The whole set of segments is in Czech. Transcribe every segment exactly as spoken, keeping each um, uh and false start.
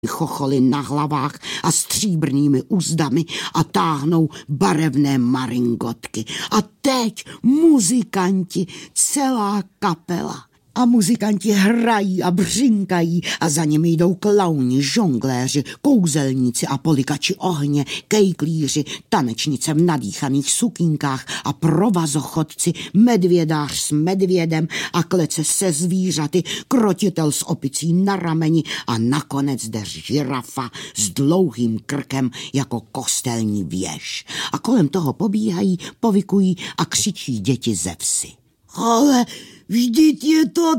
chocholy na hlavách a stříbrnými úzdami a táhnou barevné maringotky. A teď muzikanti, celá kapela. A muzikanti hrají a břinkají a za nimi jdou klauni, žongléři, kouzelníci a polikači ohně, kejklíři, tanečnice v nadýchaných sukínkách a provazochodci, medvědář s medvědem a klece se zvířaty, krotitel s opicí na rameni a nakonec jde žirafa s dlouhým krkem jako kostelní věž. A kolem toho pobíhají, povykují a křičí děti ze vsi. Ale vždyť je to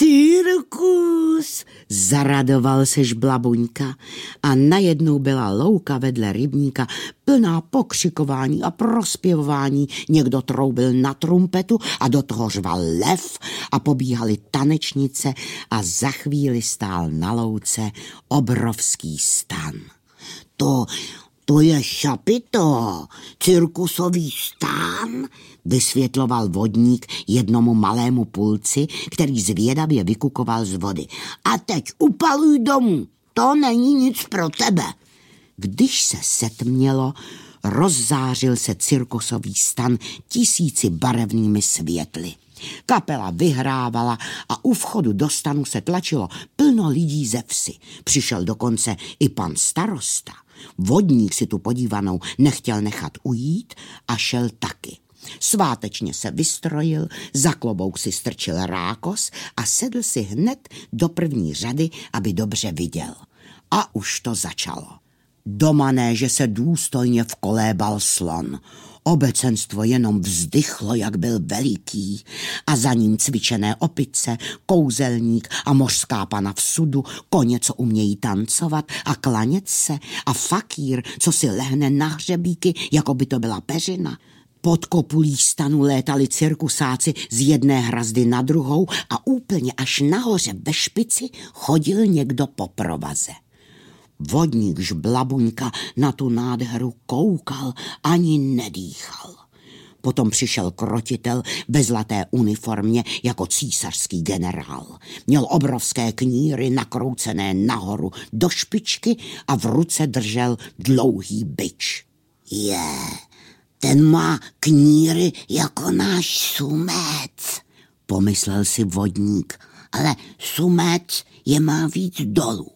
cirkus, zaradoval se Žblabuňka a najednou byla louka vedle rybníka plná pokřikování a prospěvování. Někdo troubil na trumpetu a do toho řval lev a pobíhaly tanečnice a za chvíli stál na louce obrovský stan. To... To je šapito, cirkusový stán, vysvětloval vodník jednomu malému pulci, který zvědavě vykukoval z vody. A teď upaluj domů, to není nic pro tebe. Když se setmělo, rozzářil se cirkusový stan tisíci barevnými světly. Kapela vyhrávala a u vchodu do stanu se tlačilo plno lidí ze vsi. Přišel dokonce i pan starosta. Vodník si tu podívanou nechtěl nechat ujít a šel taky. Svátečně se vystrojil, za klobouk si strčil rákos a sedl si hned do první řady, aby dobře viděl. A už to začalo. Do manéže se důstojně vkolébal slon. Obecenstvo jenom vzdychlo, jak byl veliký, a za ním cvičené opice, kouzelník a mořská pana v sudu, koně, co umějí tancovat a klanět se, a fakír, co si lehne na hřebíky, jako by to byla peřina. Pod kopulí stanu létali cirkusáci z jedné hrazdy na druhou a úplně až nahoře ve špici chodil někdo po provaze. Vodník Žblabuňka na tu nádheru koukal, ani nedýchal. Potom přišel krotitel ve zlaté uniformě jako císařský generál. Měl obrovské kníry nakroucené nahoru do špičky a v ruce držel dlouhý bič. Je, ten má kníry jako náš sumec, pomyslel si vodník, ale sumec je má víc dolů.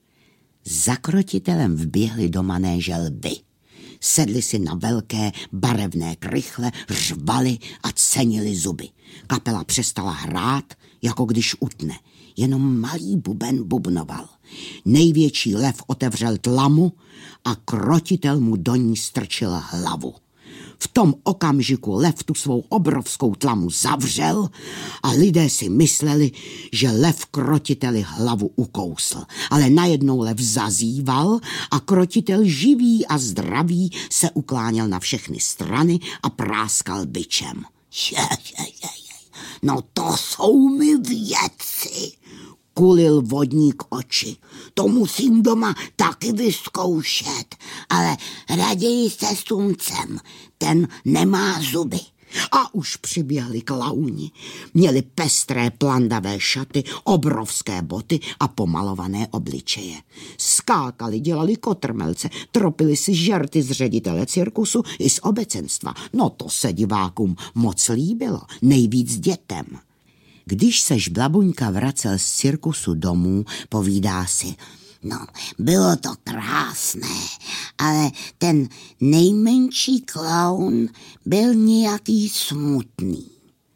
Za krotitelem vběhli do manéže lvy. Sedli si na velké barevné krychle, řvali a cenili zuby. Kapela přestala hrát, jako když utne. Jenom malý buben bubnoval. Největší lev otevřel tlamu a krotitel mu do ní strčil hlavu. V tom okamžiku lev tu svou obrovskou tlamu zavřel a lidé si mysleli, že lev krotiteli hlavu ukousl. Ale najednou lev zazíval a krotitel živý a zdravý se ukláněl na všechny strany a práskal bičem. Je, je, je, je. No to jsou mi věci, kulil vodník oči. To musím doma taky vyzkoušet, ale raději se sumcem, ten nemá zuby. A už přiběhli klauni. Měli pestré plandavé šaty, obrovské boty a pomalované obličeje. Skákali, dělali kotrmelce, tropili si žerty z ředitele cirkusu i z obecenstva. No to se divákům moc líbilo, nejvíc dětem. Když se Žblabuňka vracel z cirkusu domů, povídá si, no, bylo to krásné, ale ten nejmenší klaun byl nějaký smutný.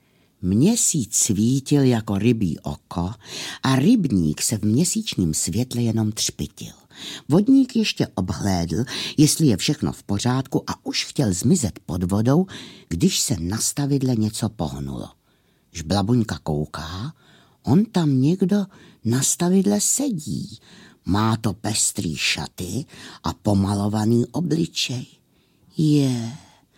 Měsíc svítil jako rybí oko a rybník se v měsíčním světle jenom třpitil. Vodník ještě obhlédl, jestli je všechno v pořádku, a už chtěl zmizet pod vodou, když se na stavidle něco pohnulo. Žblabuňka kouká, on tam někdo na stavidle sedí. Má to pestrý šaty a pomalovaný obličej. Je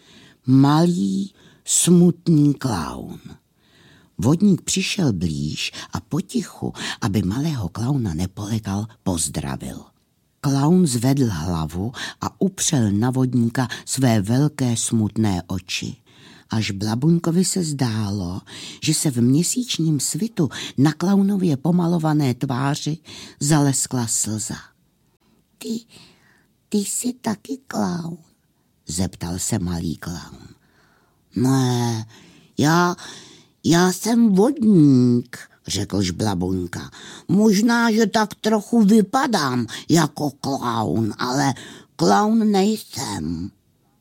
malý, smutný klaun. Vodník přišel blíž a potichu, aby malého klauna nepolekal, pozdravil. Klaun zvedl hlavu a upřel na vodníka své velké smutné oči. A Žblabuňkovi se zdálo, že se v měsíčním svitu na klaunově pomalované tváři zaleskla slza. ty, ty jsi taky klaun? Zeptal se malý klaun. Ne, já, já jsem vodník, řekl Žblabuňka. Možná, že tak trochu vypadám jako klaun, ale klaun nejsem.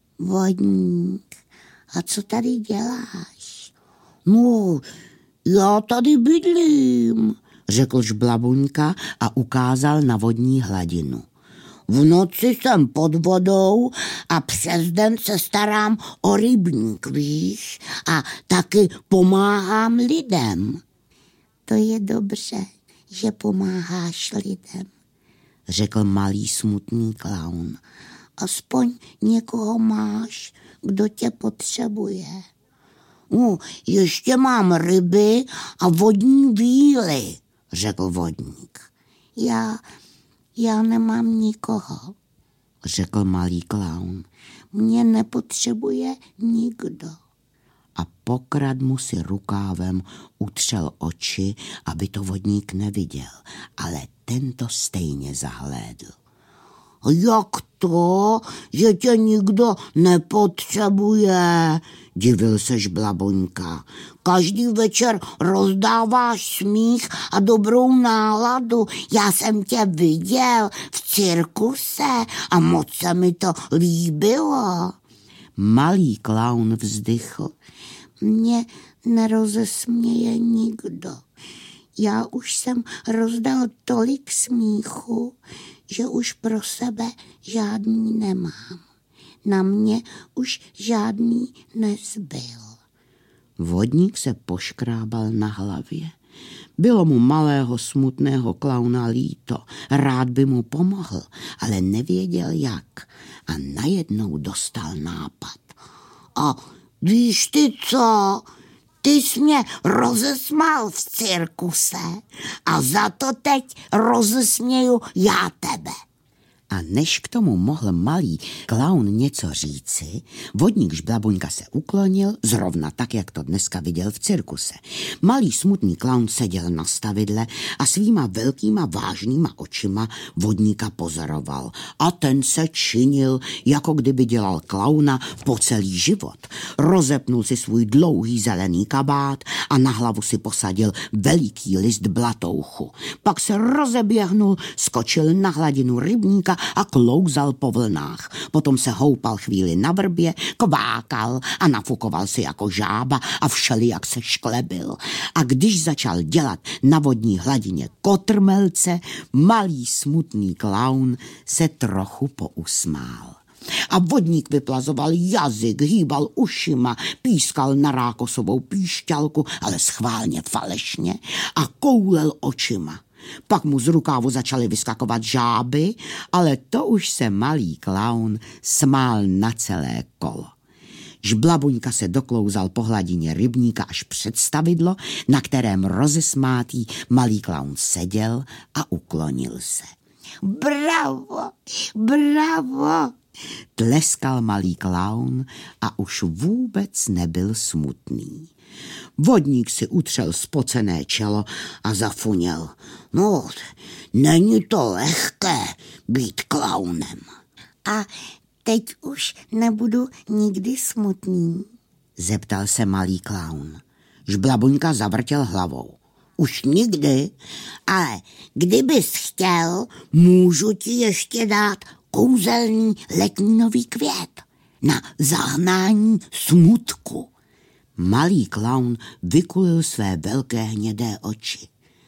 Vodník, a co tady děláš? No, já tady bydlím, řekl Žblabuňka a ukázal na vodní hladinu. V noci jsem pod vodou a přes den se starám o rybník, víš, a taky pomáhám lidem. To je dobře, že pomáháš lidem, řekl malý smutný klaun. Aspoň někoho máš, kdo tě potřebuje. No, ještě mám ryby a vodní víly, řekl vodník. Já, já nemám nikoho, řekl malý klaun. Mě nepotřebuje nikdo. A pokradmu si rukávem utřel oči, aby to vodník neviděl, ale ten to stejně zahlédl. Jak to, že tě nikdo nepotřebuje, divil se Žblabuňka. Každý večer rozdáváš smích a dobrou náladu. Já jsem tě viděl v cirkuse a moc se mi to líbilo. Malý klaun vzdychl. Mě nerozesměje nikdo. Já už jsem rozdal tolik smíchu, že už pro sebe žádný nemám. Na mě už žádný nezbyl. Vodník se poškrábal na hlavě. Bylo mu malého smutného klauna líto, rád by mu pomohl, ale nevěděl jak. A najednou dostal nápad. A víš ty co? Ty jsi mě rozesmál v cirkuse a za to teď rozesměju já tebe. A než k tomu mohl malý klaun něco říci, vodník Žblabuňka se uklonil, zrovna tak, jak to dneska viděl v cirkuse. Malý smutný klaun seděl na stavidle a svýma velkýma vážnýma očima vodníka pozoroval. A ten se činil, jako kdyby dělal klauna po celý život. Rozepnul si svůj dlouhý zelený kabát a na hlavu si posadil veliký list blatouchu. Pak se rozeběhnul, skočil na hladinu rybníka a klouzal po vlnách. Potom se houpal chvíli na vrbě, kvákal a nafukoval si jako žába a všelijak se šklebil. A když začal dělat na vodní hladině kotrmelce, malý smutný klaun se trochu pousmál. A vodník vyplazoval jazyk, hýbal ušima, pískal na rákosovou píšťalku, ale schválně falešně, a koulel očima. Pak mu z rukávu začaly vyskakovat žáby, ale to už se malý klaun smál na celé kolo. Žblabuňka se doklouzal po hladině rybníka až před stavidlo, na kterém rozesmátý malý klaun seděl a uklonil se. Bravo, bravo, tleskal malý klaun a už vůbec nebyl smutný. Vodník si utřel spocené čelo a zafuněl. No, není to lehké být klaunem. A teď už nebudu nikdy smutný, zeptal se malý klaun. Žblabuňka zavrtěl hlavou. Už nikdy, ale kdybys chtěl, můžu ti ještě dát kouzelný letninový květ na zahnání smutku. Malý klaun vykulil své velké hnědé oči.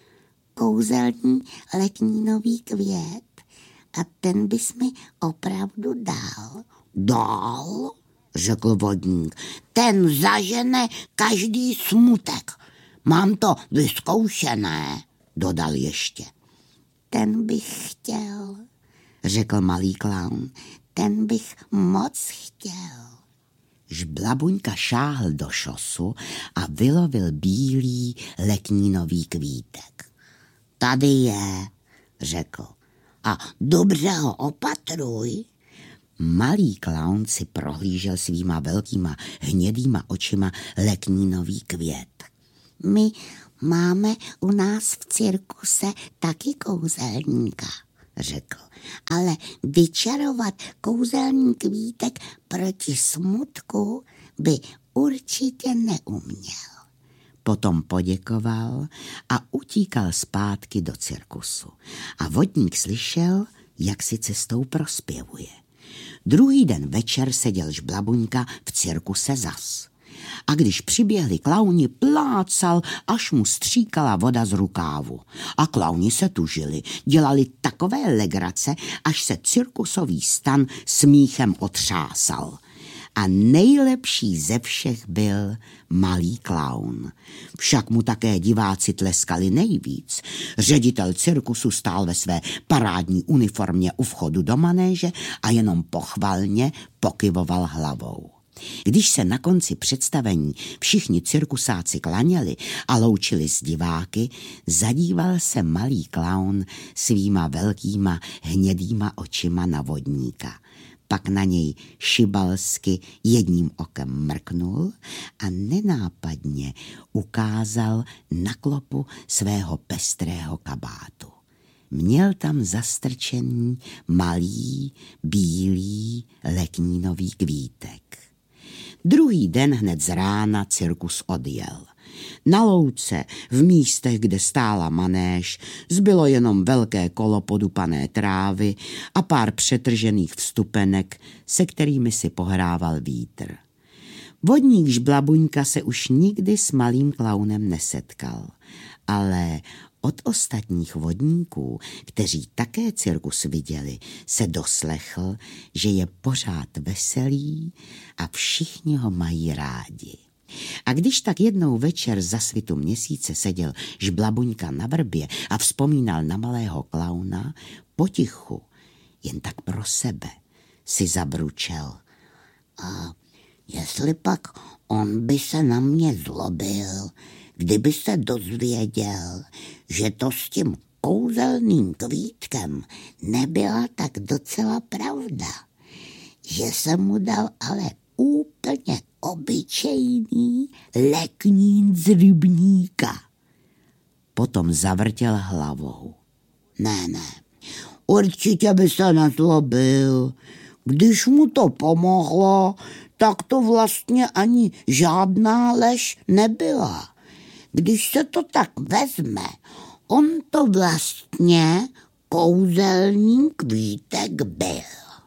Kouzelný letninový květ, a ten bys mi opravdu dal. Dal, řekl vodník, ten zažene každý smutek. Mám to vyzkoušené, dodal ještě. Ten bych chtěl, řekl malý klaun, ten bych moc chtěl. Žblabuňka šáhl do šosu a vylovil bílý letnínový kvítek. Tady je, řekl, a dobře ho opatruj. Malý klaun si prohlížel svýma velkýma hnědýma očima letnínový květ. My máme u nás v cirkuse taky kouzelníka, řekl, ale vyčarovat kouzelný kvítek proti smutku by určitě neuměl. Potom poděkoval a utíkal zpátky do cirkusu. A vodník slyšel, jak si cestou prospěvuje. Druhý den večer seděl Žblabuňka v cirkuse zas. A když přiběhli klauni, plácal, až mu stříkala voda z rukávu. A klauni se tužili, dělali takové legrace, až se cirkusový stan smíchem otřásal. A nejlepší ze všech byl malý klaun. Však mu také diváci tleskali nejvíc. Ředitel cirkusu stál ve své parádní uniformě u vchodu do manéže a jenom pochvalně pokyvoval hlavou. Když se na konci představení všichni cirkusáci klaněli a loučili s diváky, zadíval se malý klaun svýma velkýma hnědýma očima na vodníka. Pak na něj šibalsky jedním okem mrknul a nenápadně ukázal na klopu svého pestrého kabátu. Měl tam zastrčený malý, bílý letnínový kvítek. Druhý den hned z rána cirkus odjel. Na louce, v místech, kde stála manéž, zbylo jenom velké kolo podupané trávy a pár přetržených vstupenek, se kterými si pohrával vítr. Vodník Žblabuňka se už nikdy s malým klaunem nesetkal, ale od ostatních vodníků, kteří také cirkus viděli, se doslechl, že je pořád veselý a všichni ho mají rádi. A když tak jednou večer za svitu měsíce seděl Žblabuňka na vrbě a vzpomínal na malého klauna, potichu, jen tak pro sebe, si zabručel. A jestli pak on by se na mě zlobil, kdyby se dozvěděl, že to s tím kouzelným kvítkem nebyla tak docela pravda, že jsem mu dal ale úplně obyčejný leknín z rybníka. Potom zavrtěl hlavou. Ne, ne, určitě by se nezlobil. Když mu to pomohlo, tak to vlastně ani žádná lež nebyla. Když se to tak vezme, on to vlastně kouzelný kvítek byl.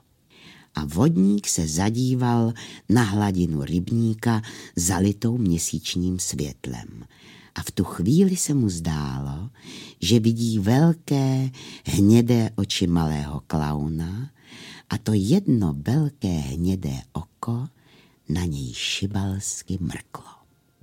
A vodník se zadíval na hladinu rybníka zalitou měsíčním světlem. A v tu chvíli se mu zdálo, že vidí velké hnědé oči malého klauna a to jedno velké hnědé oko na něj šibalsky mrklo.